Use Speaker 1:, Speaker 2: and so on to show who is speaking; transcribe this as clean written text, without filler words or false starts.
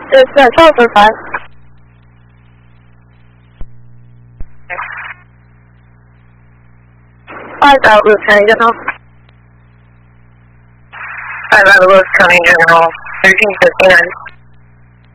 Speaker 1: It's 12:05. Five out, Lieutenant General.
Speaker 2: 5 out, Lieutenant General. 1359.